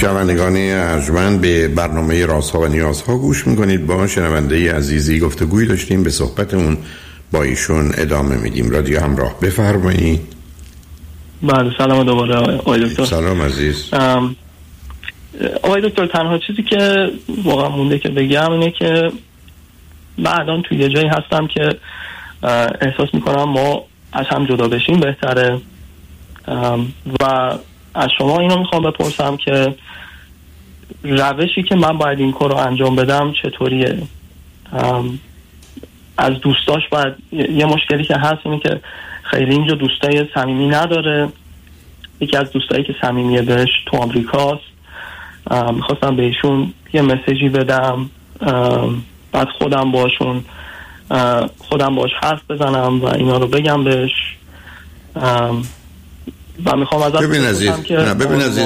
شنوندگان ارجمند، به برنامه رازها و نیازها گوش میکنید. با شنونده عزیزی گفتگوی داشتیم، به صحبتمون با ایشون ادامه میدیم. رادیو همراه، بفرمایید. بله، سلام دوباره آقای دکتر. سلام عزیز. آقای دکتر، تنها چیزی که واقعا مونده که بگم اینه که من الان توی یه جایی هستم که احساس میکنم ما از هم جدا بشیم بهتره و از شما اینو میخوام بپرسم که روشی که من باید این کار رو انجام بدم چطوریه؟ از دوستاش باید، یه مشکلی که هست اینه که خیلی اینجا دوستای صمیمی نداره. یکی از دوستایی که صمیمیه بهش تو آمریکاست. میخواستم بهشون یه مسیجی بدم، بعد خودم باش حرف بزنم و اینا رو بگم بهش و میخوام ازت ببین عزیز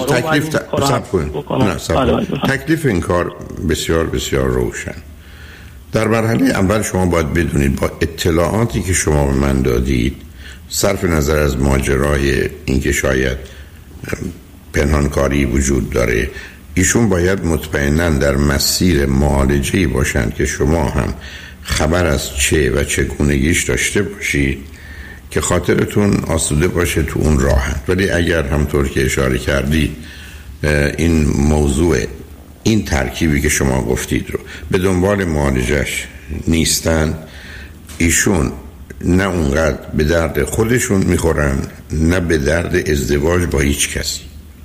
تکلیف این کار بسیار بسیار روشن. در مرحله اول شما باید بدونید با اطلاعاتی که شما به من دادید، صرف نظر از ماجرای اینکه شاید پنهانکاری وجود داره، ایشون باید مطمئناً در مسیر معالجه‌ای باشند که شما هم خبر از چه و چگونگیش داشته باشید که خاطرتون آسوده باشه تو اون راه. ولی اگر همطور که اشاره کردید این موضوع، این ترکیبی که شما گفتید رو به دنبال معالجش نیستن، ایشون نه اونقدر به درد خودشون میخورن نه به درد ازدواج با هیچ کسی.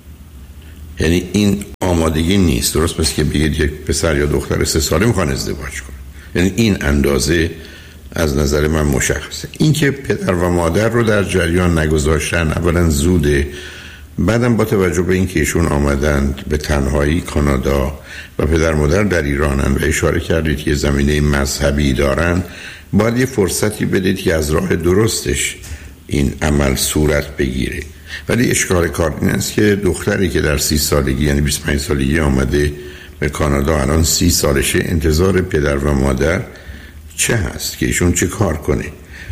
یعنی این آمادگی نیست. درست مثل که بگید یک پسر یا دختر 3 ساله میخوان ازدواج کنن. یعنی این اندازه از نظر من مشخصه. این که پدر و مادر رو در جریان نگذاشتن، اولا زوده، بعدم با توجه به این که ایشون آمدند به تنهایی کانادا و پدر مادر در ایرانن و اشاره کردید که زمینه مذهبی دارن، باید یه فرصتی بدید که از راه درستش این عمل صورت بگیره. ولی اشکال کار این است که دختری که در 30 سالگی یعنی 25 سالگی آمده به کانادا، الان 30 سالشه، انتظار پدر و مادر چه هست که ایشون چه کار کنه؟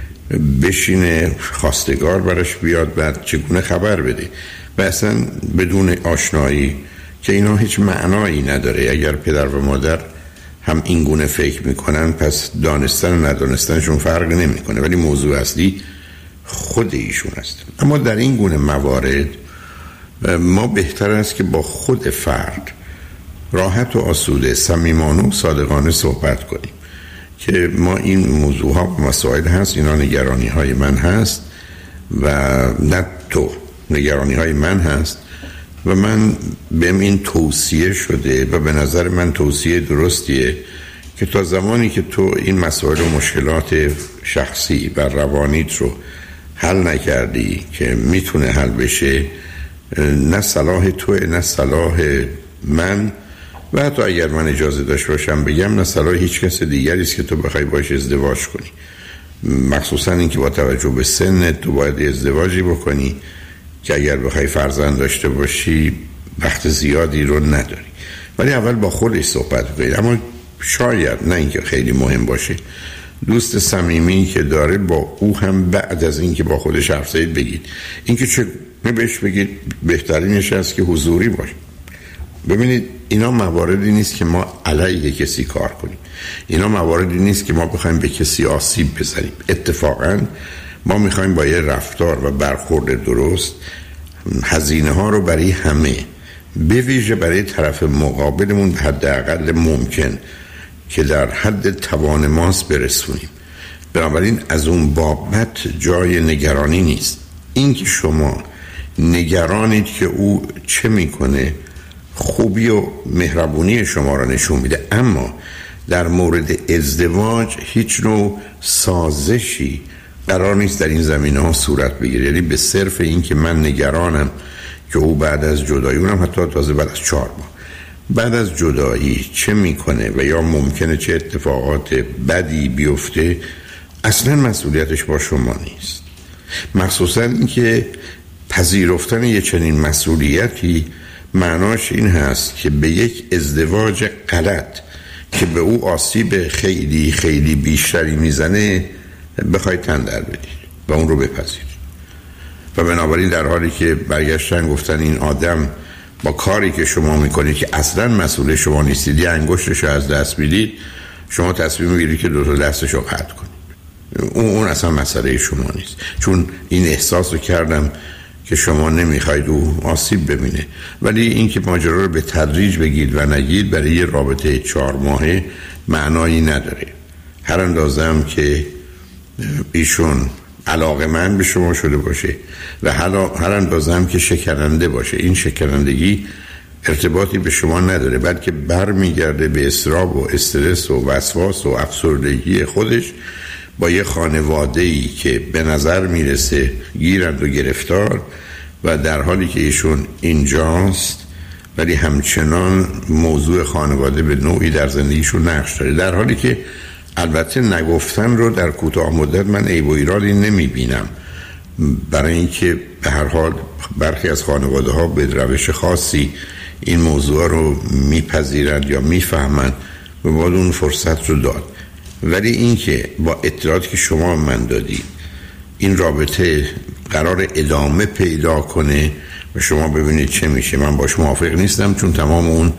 بشینه خواستگار براش بیاد، بعد چگونه خبر بده؟ و اصلا بدون آشنایی که اینا هیچ معنایی نداره. اگر پدر و مادر هم این گونه فکر میکنن، پس دانستن و ندانستنشون فرق نمیکنه، ولی موضوع اصلی خود ایشون هست. اما در این گونه موارد ما بهتر است که با خود فرد راحت و آسوده، صمیمانه و صادقانه صحبت کنیم که ما این موضوع ها و مسائل هست، اینا نگرانی های من هست و نه تو، نگرانی های من هست و من بهم این توصیه شده و به نظر من توصیه درستیه که تا زمانی که تو این مسائل و مشکلات شخصی و روانیت رو حل نکردی که میتونه حل بشه، نه صلاح توه نه صلاح من، و حتی اگر من اجازه داشت باشم بگم نه صلاح هیچ کس دیگری است که تو بخوای باش ازدواج کنی. مخصوصا این که با توجه به سنت تو باید ازدواجی بکنی که اگر بخوای فرزند داشته باشی وقت زیادی رو نداری. ولی اول با خودش صحبت کنید. اما شاید، نه اینکه خیلی مهم باشه، دوست صمیمی که داره با او هم بعد از اینکه با خودش حرف زدید بگید. اینکه چه بهش بگید بهترینش است که حضوری باشه. ببینید اینا مواردی نیست که ما علیه کسی کار کنیم. اینا مواردی نیست که ما بخوایم به کسی آسیب بزنیم. اتفاقا ما میخوایم با یه رفتار و برخورد درست هزینه ها رو برای همه، به ویژه برای طرف مقابلمون، حداقل ممکن که در حد توان ماست برسونیم. بنابراین از اون بابت جای نگرانی نیست. این که شما نگرانید که او چه میکنه، خوبی و مهربونی شما را نشون میده، اما در مورد ازدواج هیچ نوع سازشی قرار نیست در این زمینه ها صورت بگیره. یعنی به صرف این که من نگرانم که او بعد از جدایی، اونم حتی تازه بعد از 4 ماه بعد از جدایی چه میکنه و یا ممکنه چه اتفاقات بدی بیفته، اصلا مسئولیتش با شما نیست. مخصوصا این که پذیرفتن یه چنین مسئولیتی معناش این هست که به یک ازدواج غلط که به او آسیب خیلی خیلی بیشتری میزنه بخواید تن در بدید و اون رو بپذیرید. و بنابراین در حالی که برگشتن گفتن این آدم با کاری که شما میکنید که اصلا مسئول شما نیستید، یه انگشتش از دست میدید، شما تصمیم میگیرید که دو تا دستش رو قطع کنید. اون اصلا مسئله شما نیست، چون این احساس رو کردم که شما نمیخواید او آسیب ببینه. ولی اینکه ماجرا رو به تدریج بگید و نگید برای یه رابطه 4 ماهه معنایی نداره. هر اندازه هم که ایشون علاقه‌مند به شما شده باشه و هر اندازه هم که شکننده باشه، این شکنندگی ارتباطی به شما نداره، بلکه برمیگرده به اضطراب و استرس و وسواس و افسردگی خودش با یه خانواده‌ای که به نظر میرسه گیرند و گرفتار، و در حالی که ایشون اینجاست ولی همچنان موضوع خانواده به نوعی در زندگیشون نقش داره، در حالی که البته نگفتن رو در کوتاه مدت من عیب و ایرادی نمیبینم، برای اینکه به هر حال برخی از خانواده ها به روش خاصی این موضوع رو میپذیرند یا میفهمند و باید اون فرصت رو داد. ولی اینکه با اطلاعاتی که شما من دادید این رابطه قرار ادامه پیدا کنه و شما ببینید چه میشه، من باش موافق نیستم، چون تمام اون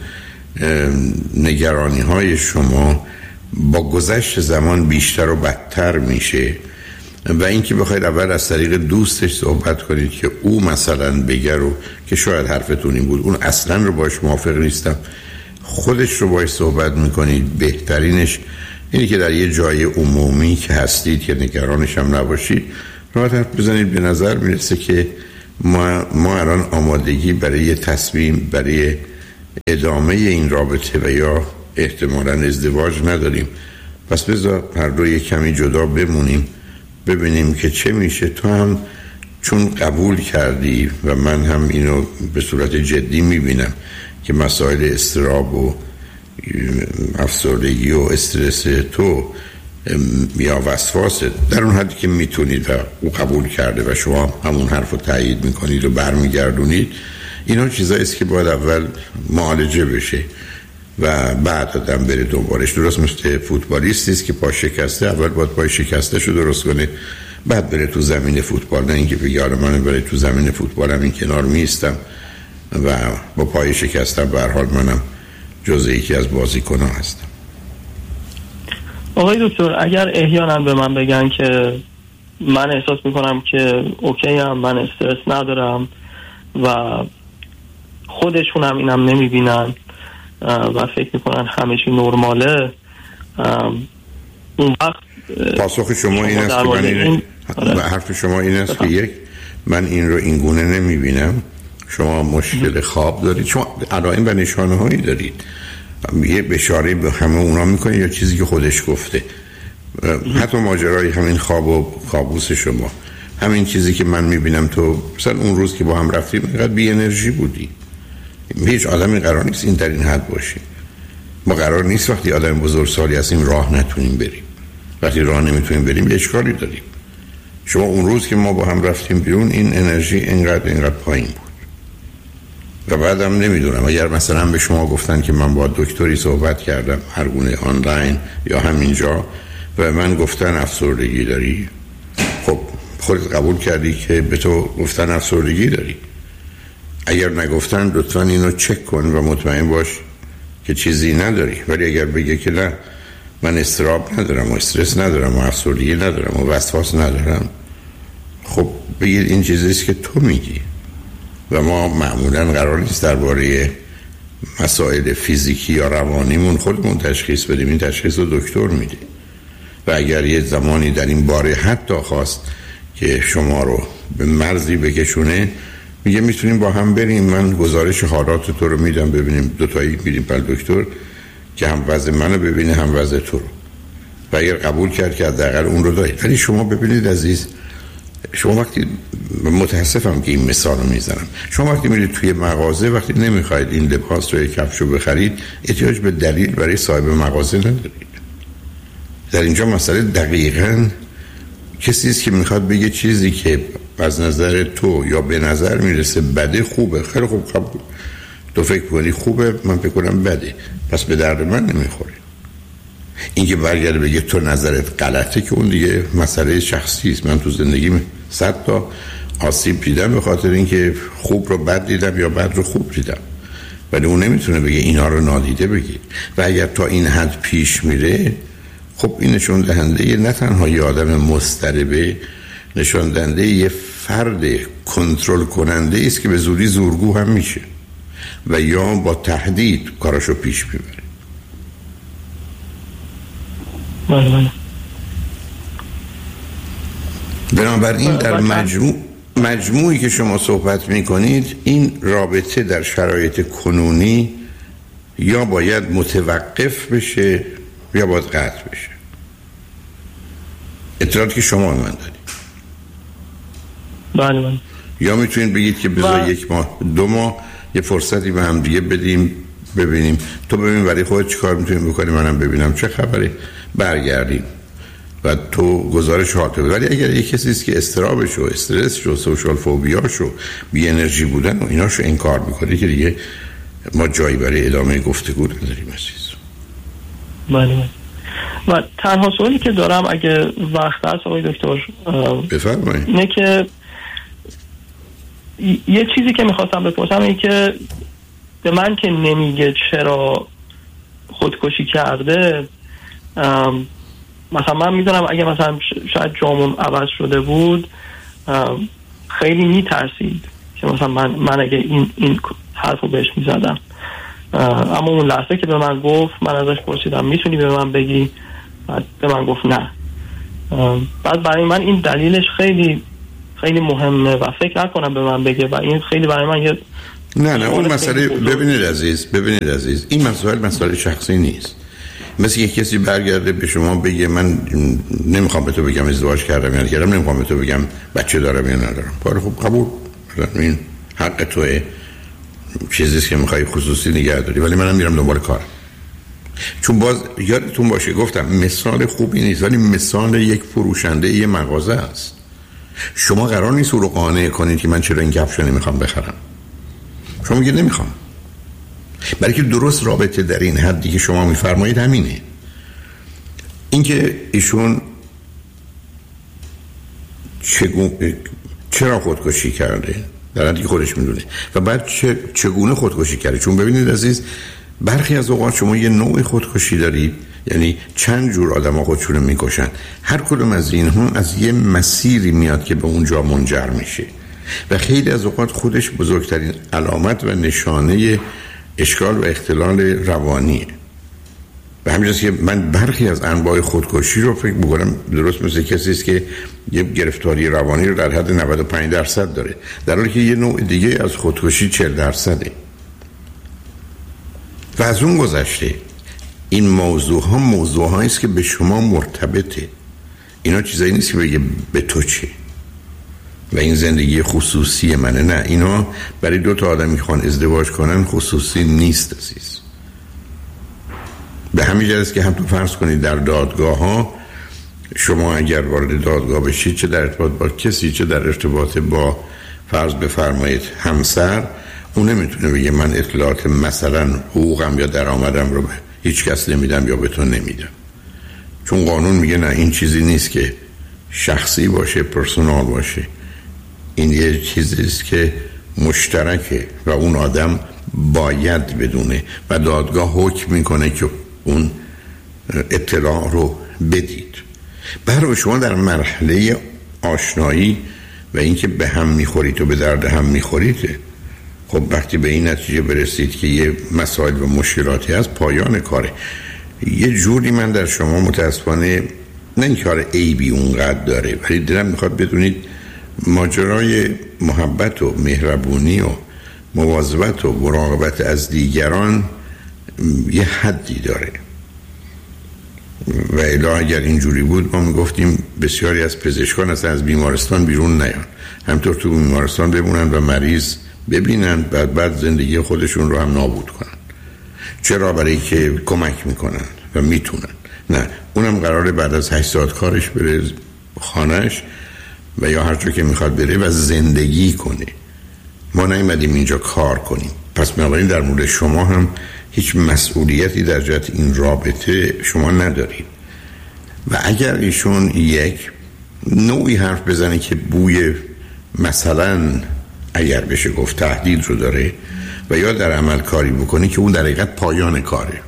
نگرانی های شما با گذشت زمان بیشتر و بدتر میشه. و اینکه بخواید اول از طریق دوستش صحبت کنید که او مثلا بگه رو که شاید حرفتون این بود، اون اصلا رو باش موافق نیستم، خودش رو باش صحبت میکنید. بهترینش اینی که در یه جای عمومی که هستید که نگرانش هم نباشید راحت حرف بزنید. به نظر میرسه که ما الان آمادگی برای یه تصمیم برای ادامه این رابطه و یا احتمالاً ازدواج نداریم، پس بذار هر دو یک کمی جدا بمونیم ببینیم که چه میشه. تو هم چون قبول کردی و من هم اینو به صورت جدی میبینم که مسائل اضطراب و افسردگی و استرس تو یا وسواس در اون حدی که میتونید و او قبول کرده و شما همون حرف رو تایید میکنید و برمیگردونید، اینا چیزایی است که باید اول معالجه بشه و بعد آدم بره دنبالش. درست مثل فوتبالیستی است که پا شکسته، اول باید پای شکسته‌شو درست کنه بعد بره تو زمین فوتبال، نه اینکه بگه آره من برای تو زمین فوتبالم این کنار میستم و با پای شکستم به هر حال منم جزء یکی از بازیکن‌ها هستم. آقای دکتر اگر احیانا به من بگن که من احساس میکنم که اوکی هم، من استرس ندارم و خودشون هم اینم نمیبینن و فکر میکنن همه چی نرماله، اون وقت پاسخ شما این است که من حرف شما این است که یک، من این رو این گونه نمیبینم، شما مشکل خواب دارید، شما علائم و نشانه هایی دارید، یه بشاره به همه اونا میکنید یا چیزی که خودش گفته، حتی ماجرای همین خواب و کابوس شما، همین چیزی که من میبینم تو مثلا اون روز که با هم رفتیم اینقدر بی انرژی بودی. هیچ آدمی قرار نیست این در این حد باشه. ما قرار نیست وقتی آدم بزرگسالی هستیم راه نتونیم بریم، وقتی راه نمیتونیم بریم یه اشکالی داریم. شما اون روز که ما با هم رفتیم بیرون این انرژی اینقدر پایین بود و بعدم نمیدونم اگر مثلا به شما گفتن که من با دکتری صحبت کردم هر گونه آنلاین یا همینجا و من گفتن افسردگی داری، خب خودت قبول کردی که به تو گفتن افسردگی داری. اگر نگفتن لطفا اینو چک کن و مطمئن باش که چیزی نداری. ولی اگر بگه که نه من اضطراب ندارم و استرس ندارم و افسردگی ندارم و وسواس ندارم، خب بگید این چیزیست که تو میگی و ما معمولا قرار نیست درباره مسائل فیزیکی یا روانیمون خودمون تشخیص بدیم، این تشخیص رو دکتر میده. و اگر یه زمانی در این باره حتی خواست که شما رو به مرزی بکشونه، میگه میتونیم با هم بریم، من گزارش حالات تو رو میدم ببینیم، دوتایی میریم پر دکتر که هم وضع منو ببینه هم وضع تو رو. و اگر قبول کرد که حداقل اون رو دارید. ولی شما ببینید عزیز، شما وقتی، متاسفم که این مثال رو میزنم، شما وقتی میرید توی مغازه وقتی نمیخواید این لباس رو کفشو بخرید، احتیاج به دلیل برای صاحب مغازه ندارید. در اینجا مسئله دقیقاً کسی است که میخواد بگه چیزی که از نظر تو یا به نظر میرسه بده خوبه، خیلی خوب قبول، تو فکر کنی خوبه من فکر کنم بده، پس به درد من نمیخوره. این که برگرده بگه تو نظرت غلطه که اون دیگه مسئله شخصی است. من تو زندگیم 100 تا آسیب دیدم به خاطر اینکه خوب رو بد دیدم یا بد رو خوب دیدم. ولی اون نمیتونه بگه اینا رو نادیده بگیر. و اگر تا این حد پیش میره، خب این نشون دهنده نه تنها یه آدم مضطربه، نشون دهنده یه فرد کنترل کننده است که به زودی زورگو هم میشه و یا با تهدید کاراشو پیش میبره. بنابراین در مجموعی که شما صحبت میکنید، این رابطه در شرایط کنونی یا باید متوقف بشه یا باید قطع بشه. اطلاعاتی که شما من دارید. بله. یا میتونید بگید که بذار 1 ماه 2 ماه یه فرصتی به هم دیگه بدیم، ببینیم تو ببین برای خودت چیکار میتونیم بکنیم، منم ببینم چه خبره، برگردیم و تو گزارش حاطبه. ولی اگر یک کسی است که اضطرابش و استرسش و سوشال فوبیاش و بی انرژی بودن و ایناشو انکار میکنه، که دیگه ما جایی برای ادامه گفتگو نداریم عزیز. بله. و تنها سوالی که دارم اگه وقت هست آقای دکتر بفرمایید، اینه که یه چیزی که میخواستم بپرسم اینه که به من که نمیگه چرا خودکشی کرده، مثلا من میدونم اگه مثلا شاید جامون عوض شده بود خیلی میترسید که مثلا من اگه این حرفو بهش میزدم، اما اون لحظه که به من گفت، من ازش پرسیدم میتونی به من بگی، بعد به من گفت نه. بعد برای من این دلیلش خیلی خیلی مهمه و فکر نکنم به من بگه و این خیلی برای من یه نه اون مسئله. ببینید عزیز این مسئله شخصی نیست. مثل یک کسی برگرده به شما بگه من نمیخوام به تو بگم ازدواج کردم یا نکردم، نمیخوام به تو بگم بچه دارم یا ندارم. خب قبول، این حق توئه، چیزیست که میخوای خصوصی نگه داری، ولی منم میرم دنبال کارم. چون باز یادتون باشه گفتم مثال خوبی نیست، ولی مثال یک فروشنده یه مغازه است. شما قرار نیست او رو قانع کنید که من چرا این کفشو نمیخوام بخرم. شما میگید نمیخوام، برای که درست رابطه در این حدی که شما میفرمایید همینه. اینکه ایشون چرا خودکشی کرده در حدی که خودش میدونه و بعد چگونه خودکشی کرده. چون ببینید عزیز، برخی از اوقات شما یه نوع خودکشی دارید، یعنی چند جور آدم ها خودشون رو میکشن، هر کدوم از اینها از یه مسیری میاد که به اونجا منجر میشه و خیلی از اوقات خودش بزرگترین علامت و نشانه اشکال و اختلال روانیه. و همینجاست که من برخی از انواع خودکشی رو فکر می‌کنم درست مثل کسی است که یه گرفتاری روانی رو در حد 95% داره، در حالی که یه نوع دیگه از خودکشی 40%. و از اون گذشته این موضوع‌هایی است که به شما مرتبطه. اینا چیزایی نیست که بگه به تو چه و این زندگی خصوصی منه. نه، اینا برای 2 تا آدم میخوان ازدواج کنن خصوصی نیست عزیز. به همین جهت که هم تو فرض کنید در دادگاه ها شما اگر وارد دادگاه بشید، چه در ارتباط با کسی چه در ارتباط با فرض بفرمایید همسر، اون نمیتونه بگه من اطلاعات مثلا حقوقم یا درآمدم رو به هیچ کس نمیدم یا به تو نمیدم، چون قانون میگه نه، این چیزی نیست که شخصی باشه، پرسونال باشه. این یه چیزیست که مشترکه و اون آدم باید بدونه و دادگاه حکم میکنه که اون اطلاع رو بدید. برای شما در مرحله آشنایی و اینکه به هم میخورید و به درد هم میخورید، خب وقتی به این نتیجه برسید که یه مسائل و مشکلاتی از پایان کاره. یه جوری من در شما متاسفانه نه این کار عیبی اونقدر داره، ولی دلم میخواد بدونید ماجرای محبت و مهربونی و مواظبت و مراقبت از دیگران یه حدی داره و الا اگر اینجوری بود ما میگفتیم بسیاری از پزشکان اصلا از بیمارستان بیرون نیان، همطور تو بیمارستان بمونن و مریض ببینن بعد زندگی خودشون رو هم نابود کنن. چرا؟ برای که کمک میکنن و میتونن. نه، اونم قراره بعد از 8 ساعت کارش بره خانهش و یا هر جا که میخواد بره و زندگی کنه. ما نیومدیم اینجا کار کنیم. پس بنابراین در مورد شما هم هیچ مسئولیتی در جهت این رابطه شما ندارید. و اگر ایشون یک نوعی حرف بزنه که بوی مثلا اگر بشه گفت تهدید رو داره و یا در عمل کاری بکنی که اون در حقیقت پایان کاره.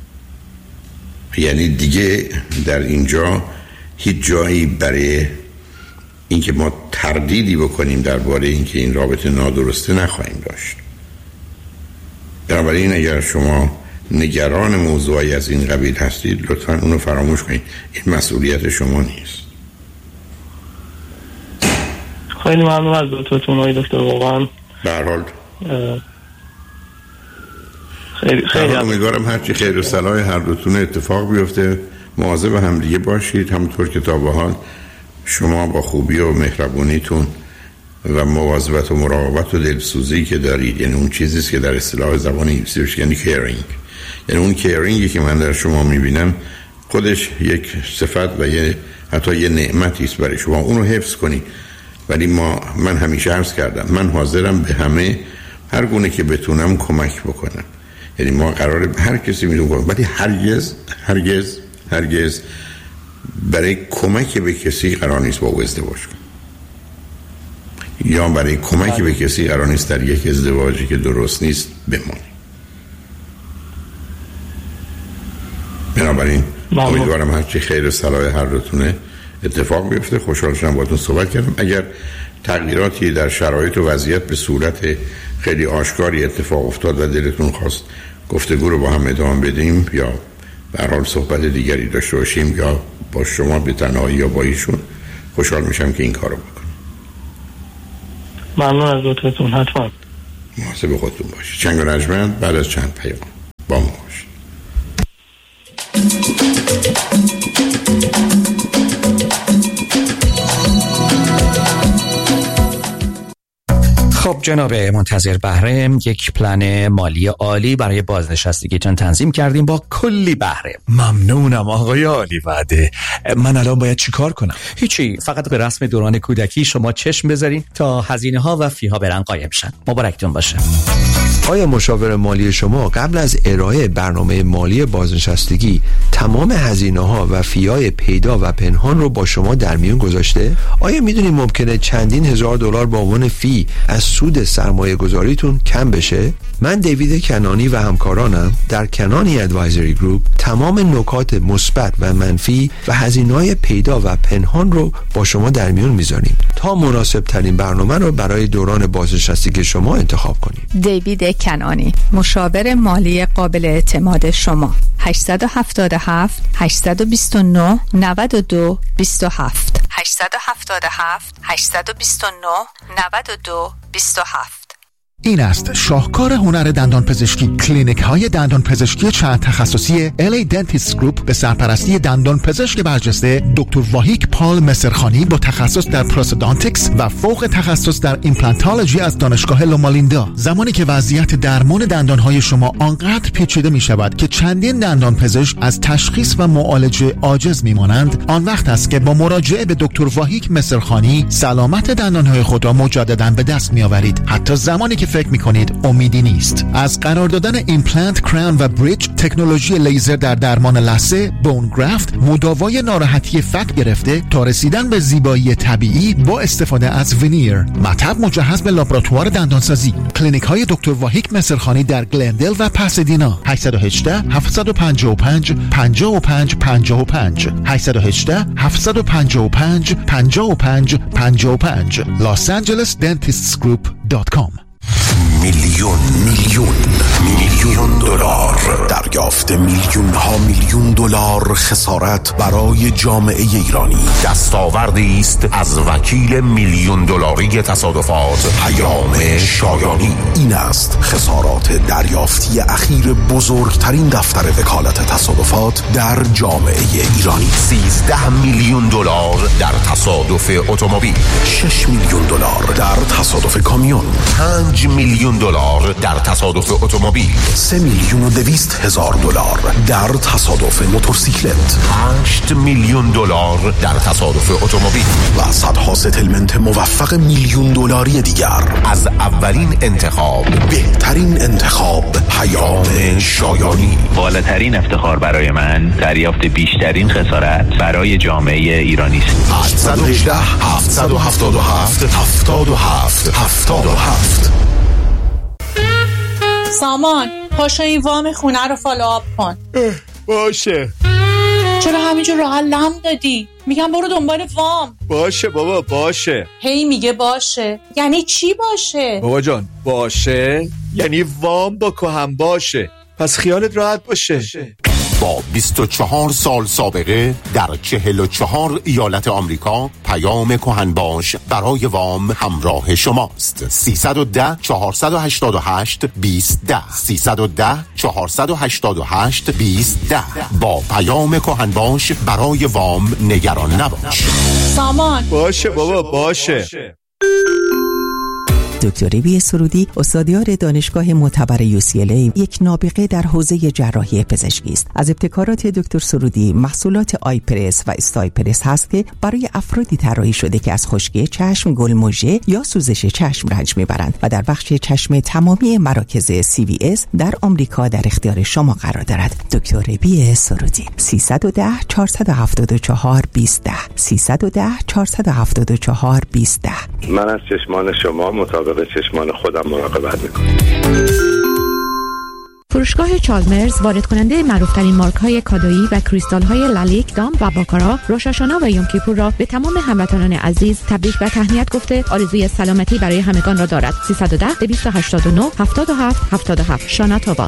یعنی دیگه در اینجا هیچ جایی برای اینکه ما تردیدی بکنیم درباره اینکه این رابطه نادرسته نخواهیم داشت. بنابراین اگر شما نگران موضوعی از این قبیل هستید لطفاً اونو فراموش کنید. این مسئولیت شما نیست. خیلی ممنون از لطفتون آقای دکتر. واقعا به هر حال خیلی امیدوارم هرچی خیر و صلاح هر دوتون اتفاق بیفته. مواظب هم دیگه باشید، همونطور که تا به حال شما با خوبی و مهربونیتون و مواظبت و مراقبت و دلسوزی که دارید، یعنی اون چیزیست که در اصطلاح زبان انگلیسی یعنی کیرینگ، یعنی اون کیرینگی که من در شما میبینم خودش یک صفت و حتی یه نعمتی است برای شما، اونو حفظ کنید. ولی من همیشه عرض کردم من حاضرم به همه هر گونه که بتونم کمک بکنم. یعنی ما قراره هر کسی میتونه، ولی هرگز برای کمک به کسی قرار نیست با او ازدواج کنم، یا برای کمک به کسی قرار نیست در یک ازدواجی که درست نیست بمانی. بنابراین امیدوارم هرچی خیر و صلاح هر دوتونه اتفاق بیفته. خوشحال شدم باهاتون صحبت کردم. اگر تغییراتی در شرایط و وضعیت به صورت خیلی آشکاری اتفاق افتاد و دلتون خواست گفتگو رو با هم ادامه بدیم یا به هر حال صحبت دیگری داشته باشیم یا با شما به تنهایی یا با ایشون، خوشحال میشم که این کارو بکنم. ممنون از لطفتون. حتما مواظب خودتون باشید. چنگ و رجمند بعد از چند پیام با ما باشید. خب جناب منتظر بهره، یک پلن مالی عالی برای بازنشستگیتون تنظیم کردیم با کلی بهره. ممنونم آقای عالی وعده. من الان باید چی کار کنم؟ هیچی، فقط به رسم دوران کودکی شما چشم بذارین تا هزینه ها و فی ها برن قایم شن. مبارکتون باشه. آیا مشاور مالی شما قبل از ارائه برنامه مالی بازنشستگی تمام هزینه‌ها و فی‌های پیدا و پنهان رو با شما در میون گذاشته؟ آیا میدونید ممکنه چندین هزار دلار به عنوان فی از سود سرمایه گذاریتون کم بشه؟ من دیوید کنانی و همکارانم در کنانی ادوایزری گروپ تمام نکات مثبت و منفی و هزینه‌های پیدا و پنهان رو با شما در میون میذاریم تا مناسب ترین برنامه رو برای دوران بازنشستگی شما انتخاب کنید. دیوید کنانی، مشاور مالی قابل اعتماد شما. 877 829 92 27 877 829 92 27. این است شاهکار هنر دندان پزشکی. کلینیک های دندان پزشکی چند تخصصی LA Dentist Group به سرپرستی دندان پزشک برجسته دکتر واهیک پال مسرخانی با تخصص در پروستودانتیکس و فوق تخصص در ایمپلانتولوژی از دانشگاه لومالیندا. زمانی که وضعیت درمان دندان های شما آنقدر پیچیده می شود که چندین دندان پزشک از تشخیص و معالجه عاجز می مانند، آن وقت است که با مراجعه به دکتر واهیک مسرخانی سلامت دندان های خود را مجددا به دست می آورید، حتی زمانی که فکر میکنید امیدی نیست. از قرار دادن ایمپلنت، کراون و بریج، تکنولوژی لیزر در درمان لثه، بون گرافت، مداوای ناراحتی فک گرفته تا رسیدن به زیبایی طبیعی با استفاده از وینیر، مطب مجهز به لابراتوار دندانسازی. کلینیک های دکتر واهیک مسرخانی در گلندل و پاسادینا. 818 755 55 55 818 755 55 55 losangelesdentistsgroup.com. میلیون دلار دریافت، میلیون ها میلیون دلار خسارت برای جامعه ایرانی. دستاوردی است از وکیل میلیون دلاری تصادفات پیام شایانی. این است خسارات دریافتی اخیر بزرگترین دفتر وکالت تصادفات در جامعه ایرانی. 13 میلیون دلار در تصادف اتومبیل، 6 میلیون دلار در تصادف کامیون، 5 میلیون دلار در تصادف اتومبیل، 3,200,000 دلار در تصادف موتورسیکلت، 8 میلیون دلار در تصادف اتومبیل و صدها ستلمنت موفق میلیون دلاری دیگر. از اولین انتخاب، بهترین انتخاب، پیام شایانی. بالاترین افتخار برای من دریافت بیشترین خسارت برای جامعه ایرانی است. 818 777 77 77. سامان پاشو این وام خونه رو فالوآپ کن. باشه. چرا همینجور راحت لم دادی؟ میگم برو دنبال وام. باشه بابا باشه. هی میگه باشه. یعنی چی باشه؟ بابا جان باشه یعنی وام با کهن باشه، پس خیالت راحت باشه. با 24 سال سابقه در 44 ایالت آمریکا، پیام کهن باش برای وام همراه شماست. 310 488 2010 310 488 2010. با پیام کهن باش برای وام نگران نباش. سامان باشه بابا باشه. دکتر ربی سرودی استادیار دانشگاه معتبر UCLA یک نابغه در حوزه جراحی پزشکی است. از ابتکارات دکتر سرودی محصولات آیپرس و استایپرس هست که برای افرادی طراحی شده که از خشکی چشم، گلمژه یا سوزش چشم رنج میبرند و در بخش چشم تمامی مراکز CVS در آمریکا در اختیار شما قرار دارد. دکتر ربی سرودی 310 474 2010 310 474 2010. من از چشمان شما مطابق چشمان خودم مراقبت میکنم. فروشگاه چالمرز وارد کننده معروفترین مارک های کادویی و کریستال های لالیک، دام و باکارا، روشاشانا و یوم کیپور را به تمام هموطنان عزیز تبریک و تهنیت گفته آرزوی سلامتی برای همگان را دارد. 310 289 77 77 شانا توبا.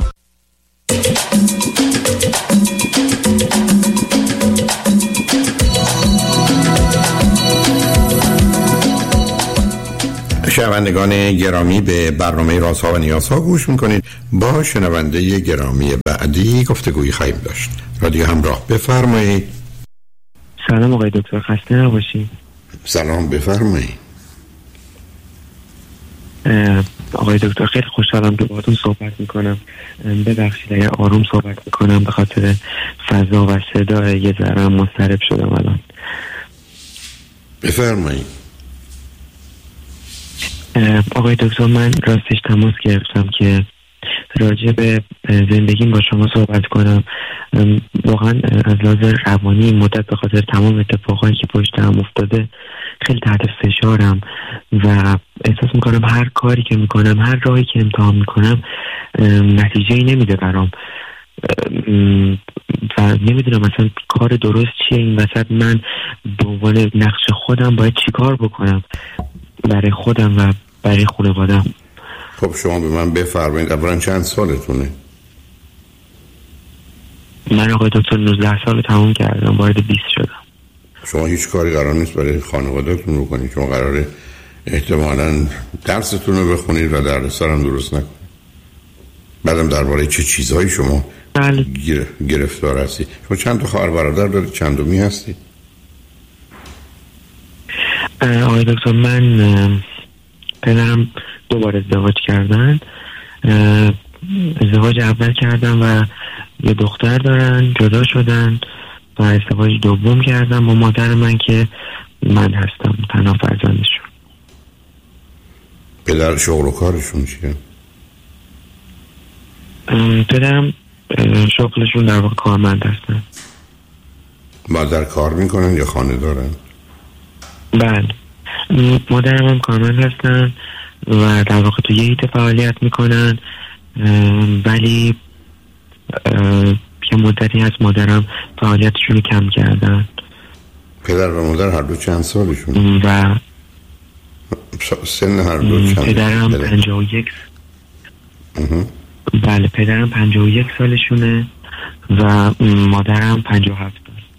شنوندگان گرامی، به برنامه رازها و نیازها گوش میکنید. با شنونده گرامی بعدی گفتگویی خواهیم داشت. رادیو همراه، بفرمایید. سلام آقای دکتر، خسته نباشید. سلام، بفرمایید. آقای دکتر خیلی خوشحالم که باهاتون صحبت میکنم. ببخشید اگر آروم صحبت میکنم، به خاطر فضا و صدا یه ذره مضطرب شدم الان. بفرمایید. آقای دکتر، من راستش تماس گرفتم که راجع به زندگیم با شما صحبت کنم. واقعا از لحاظ روانی مدت به خاطر تمام اتفاقایی که پشت هم افتاده خیلی تحت فشارم و احساس میکنم هر کاری که میکنم، هر راهی که امتحان میکنم نتیجه‌ای نمیده برام و نمیدونم مثلا کار درست چیه این وسط. من به عنوان نقش خودم باید چی کار بکنم برای خودم و برای خانواده‌ام. خب شما به من بفرمایید اولا چند سالتونه؟ من آقای دکتر 19 سال تموم کردم، وارد 20 شدم. شما هیچ کاری قرار نیست برای خانواده‌تون رو کنید؟ شما قراره احتمالاً درستون رو بخونید و دردسر هم درست نکنید. بعدم درباره چه چیزهایی شما گرفتار هستید؟ شما چند تا خواهر برادر دارید؟ چندمی هستید؟ آقای دکتر، من پدرم دوباره ازدواج کردن. ازدواج اول کردن و یه دختر دارن، جدا شدن و ازدواج دوم کردن با مادر من که من هستم تنها فرزندشون. پدر شغل و کارشون چیه؟ پدرم شغلشون در واقع کارمند هستن. مادر کار میکنن یا خانه دارن؟ بله، مادرم هم کارمند هستن و در واقع تو یه هیته فعالیت میکنن، ولی یه مدتی از مادرم فعالیتشون رو کم کردن. پدر و مادر هر دو چند سالشون؟ و سن هر دو چند؟ پدرم 51. بله، پدرم 51 سالشونه و مادرم 57.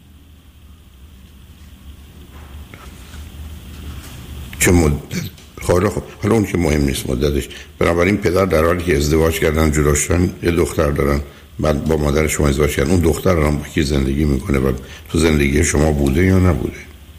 چه مدت؟ حالا اون که مهم نیست مدتش. بنابراین پدر در حالی که ازدواج کردن جدا شدن، یه دختر دارن، بعد با مادر شما ازدواج کردن. اون دختر هم با کی زندگی میکنه و تو زندگی شما بوده یا نبوده؟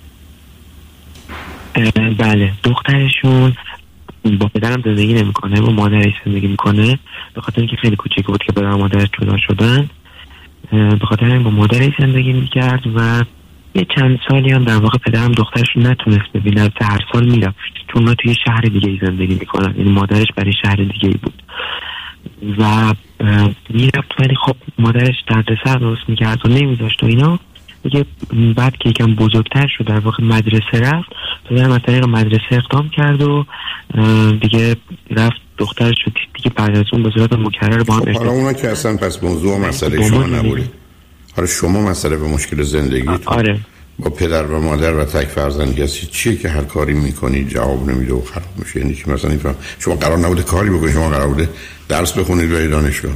بله، دخترشون با پدرم زندگی نمیکنه، با مادرش زندگی میکنه. به خاطر اینکه خیلی کوچیک بود که پدر و مادرش جدا شدن، به خاطر این با مادرش زندگی میکرد و یه چند سالی هم در واقع پدرم دخترش رو نتونست ببینه، هر سال میرفت چون اونا توی شهر دیگه زندگی میکنن، یعنی مادرش برای شهر دیگه بود و میرفت، ولی خب مادرش دردسر درست میکرد و نمیذاشت و اینا. دیگه بعد که یکم بزرگتر شد، در واقع مدرسه رفت، پدرم از طریق مدرسه اقدام کرد و دیگه رفت دخترش رو دیگه بعد از اون به صورت مکرر با هم حالا اونا که اصلا پس موضوع و مسئله شما نبوده. حالا شما مسئله به مشکل زندگیتون آره با پدر و مادر و تک فرزندی هستی چیه که هر کاری میکنی جواب نمیده و خراب میشه؟ یعنی که مثلا اینفهم شما قرار نبوده کاری بکنید، شما قرار بوده درس بخونید و دانشگاه.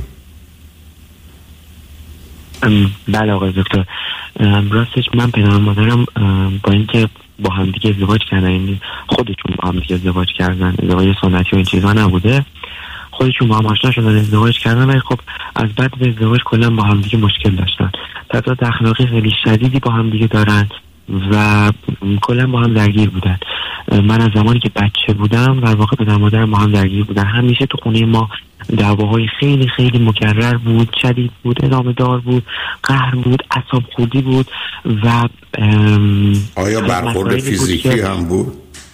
بله آقای دکتر، راستش من پدر و مادرم با اینکه با هم دیگه ازدواج کردن، یعنی خودشون با هم دیگه ازدواج کردن، ازدواج سنتی و این چیزا نبوده، خودشون با هم آشنا شدن ازدواج کردن، ولی خب از بعد به ازدواج کلا با هم دیگه مشکل داشتن، تضاد اخلاقی خیلی شدیدی با هم دیگه دارن و کلا با هم درگیر بودن. من از زمانی که بچه بودم در واقع پدر و مادرم با هم درگیر بودن، همیشه تو خونه ما دعواهای خیلی خیلی مکرر بود، شدید بود، ادامه دار بود، قهر بود، اعصاب خوردی بود و آیا برخورد فیزیکی هم بود؟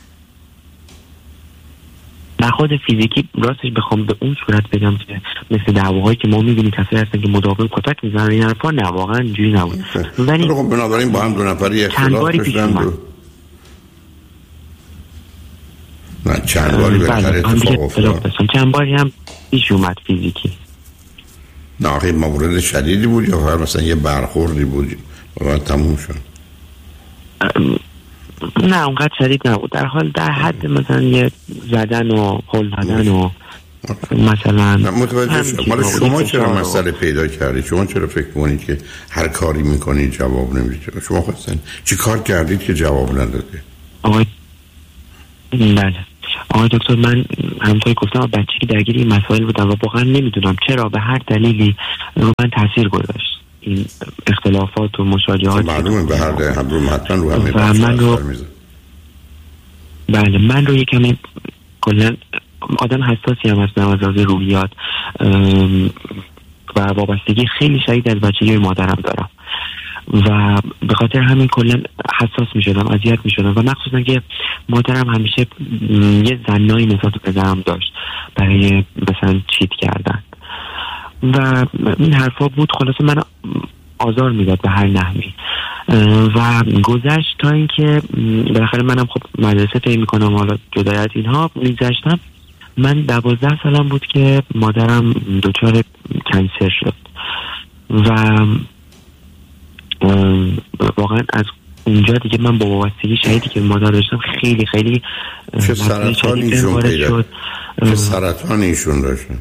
برخورد فیزیکی راستش بخوام به اون صورت بگم که مثل دعواهایی که ما می‌بینیم کسایی هستن که مداوم کتک میزنن این حرفا، نه واقعا اینجوری نبود. ولی خب بنابراین با هم دو نفری اختلاف داشتن. نه چند باری بالاخره اتفاق افتاد. چند باری هم پیش اومد فیزیکی. نه آخه مورد شدیدی بود یا فقط مثلا یه برخوردی بود و تموم شد؟ نه اونقدر شدید نبود، در حال در حد مثلا یه زدن و هل دادن و مثلا متوجه شدم. مالا شما چرا مسئله پیدا کردید؟ شما چرا فکر کنید که هر کاری میکنید جواب نمیده؟ شما خواستن چی کار کردید که جواب نداده؟ بله آقای دکتر، من همونطوری گفتم بچگی درگیر این مسائل بودم و واقعا نمیدونم چرا به هر دلیلی رو من تاثیر گذاشت این اختلافات و مشاجرات. معلومه به هر دلیل هم رو حتما رو همه بله من رو یکم کلا آدم حساسی هم هستم از لحاظ روحیات و وابستگی خیلی شدید از بچگی به مادرم دارم و به خاطر همین کلا حساس می شدم، اذیت می شدم و مخصوصا که مادرم همیشه یه زنایی نسبت به پدرم داشت برای مثلا چیت کردن و این حرفا بود. خلاصه من آزار میداد به هر نحوی و گذشت تا اینکه بالاخره منم خب مدرسه طی میکنم، حالا جدایت اینها میگذشتم. من 12 سالم بود که مادرم دچار کنسر شد و واقعا از اونجا دیگه من با وابستگی شدیدی که مادر داشتم خیلی خیلی چه سرطانی ایشون پیدا شد؟ چه سرطانی ایشون داشتن؟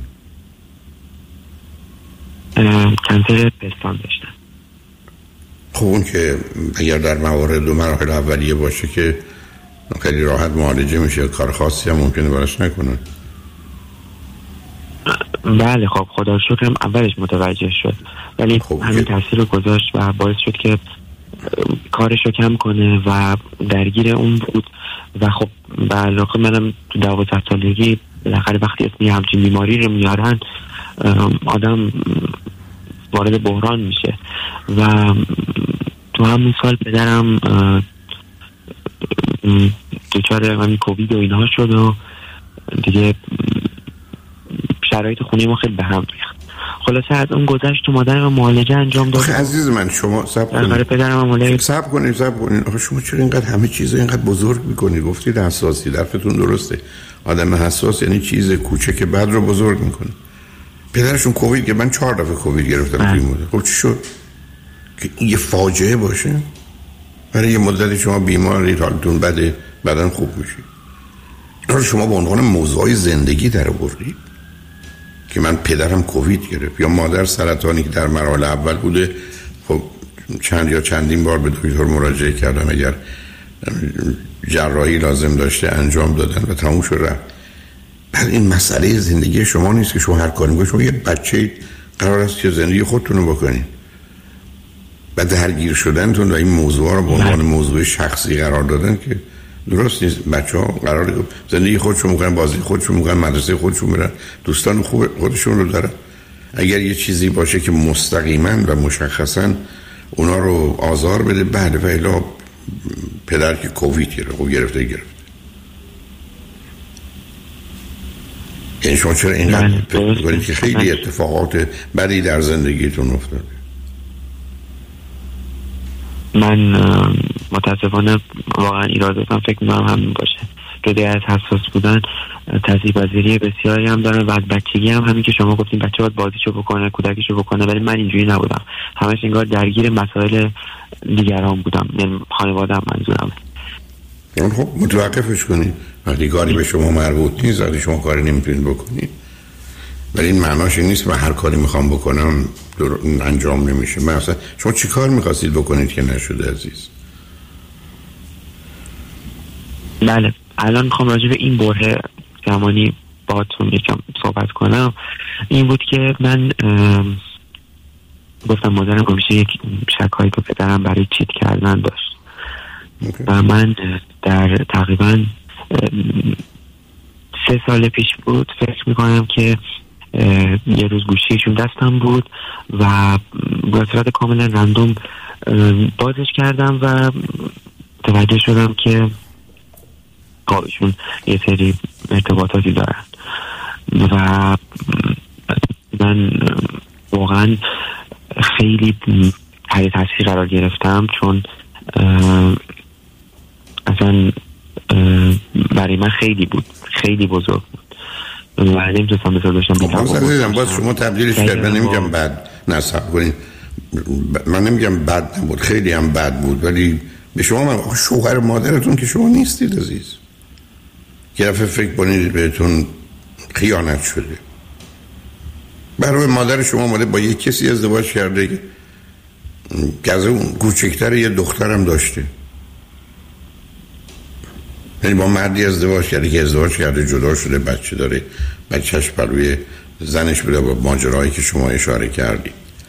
کنسر پستان داشتن. خب اون که اگر در موارد و مراحل اولیه باشه که خیلی راحت معالجه میشه، کار خاصی هم ممکنه براش نکنه. بله خب خدا رو شکر اولش متوجه شد ولی خب همین تاثیر رو گذاشت و باعث شد که کارش رو کم کنه و درگیر اون بود و خب علاقه منم تو 12 سالگی بالاخره وقتی اسمی همچین بیماری رو میارن آدم وارد بحران میشه و تو همون سال پدرم دچار همین کووید و اینها شد و دیگه شرایط خونه ما خیلی به هم ریخت. خلاصه از اون گذشت تو مادرم معالجه انجام داد. عزیز من شما صبر کنید. آخه شما چرا اینقدر همه چیزا اینقدر بزرگ میکنید؟ گفتید حساسی، حرفتون درسته. آدم حساس یعنی چیز کوچک بعد رو بزرگ میکنه. پدرشون کووید که من 4 دفعه کووید گرفتم توی مدت. خب چی شد؟ که این یه فاجعه باشه؟ برای یه مدت شما بیمارید، حالتون بده، بعدن خوب میشید. شما به عنوان موضوع زندگی در آوردید که من پدرم کووید گرفت یا مادر سرطانی که در مراحل اول بوده. خب چندین بار به دکتر مراجعه کردم، اگر جراحی لازم داشته انجام دادن و تموم شد رفت. بعد این مسئله زندگی شما نیست که شما هر کاری میکنید. شما یه بچه قرار است که زندگی خودتون رو بکنید. بعد درگیر شدنتون و این موضوع رو به عنوان موضوع شخصی قرار دادن که درست نیست. بچه‌ها قراره زندگی خودشون میکنن، بازی خودشون میکنن، مدرسه خودشون میرن، دوستان خودشون رو دارن. اگر یه چیزی باشه که مستقیما و مشخصا اونا رو آزار بده، بعد فعلا پدر که کووید گرفته یعنی شما چرا اینقدر فکر می‌کنید که خیلی اتفاقات بدی در زندگیتون افتاده؟ من متاسفانه واقعا ایرادتم فکر می‌کنم همین باشه جدا از حساس بودن تاثیرپذیری بسیاری هم داره و از بچگی هم همین که شما گفتین بچه باید بازیشو بکنه، کودکیشو بکنه، ولی من اینجوری نبودم. همش انگار درگیر مسائل دیگران بودم، یعنی خانواده‌ام منظورم. خب متوقفش کنید. وقتی کاری به شما مربوط نیست، وقتی شما کاری نمیتونید بکنید، ولی این معناش این نیست من هر کاری میخوام بکنم انجام نمیشه. مثلا شما چی کار میخواستید بکنید که نشده عزیز؟ بله الان میخوام راجع به این بره زمانی باهاتون یکم صحبت کنم. این بود که من گفتم مادرم همیشه یک شکایی که پدرم برای چیت کردن داشت و من در تقریبا 3 سال پیش بود فکر میکنم که یه روز گوشیشون دستم بود و با صورت کاملا رندوم بازش کردم و توجه شدم که قابشون یه سری ارتباطاتی دارن و من واقعا خیلی تحت تاثیر قرار گرفتم، چون اصلا برای من خیلی بزرگ بود و نمیتونستم بسار داشتم. باز شما تبدیلش کرد. من نمیگم بد نصب کنید، من نمیگم بد نبود، خیلی هم بد بود، ولی به شما من شوهر مادرتون که شما نیستید عزیز. یه دفعه فکر کنید بهتون خیانت شده. برای مادر شما اومده با یک کسی ازدواج کرده که از اون کوچکتر یه دخترم داشته، یعنی با مردی ازدواج کرده که ازدواج کرده جدا شده، بچه داره، بچهش بروی زنش بوده با ماجرایی که شما اشاره کردید.